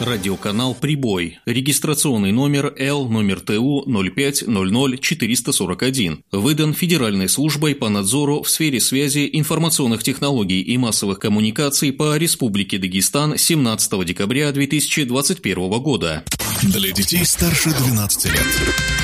Радиоканал «Прибой». Регистрационный номер Л номер ТУ 0500441. Выдан Федеральной службой по надзору в сфере связи, информационных технологий и массовых коммуникаций по Республике Дагестан 17 декабря 2021 года. Для детей старше 12 лет.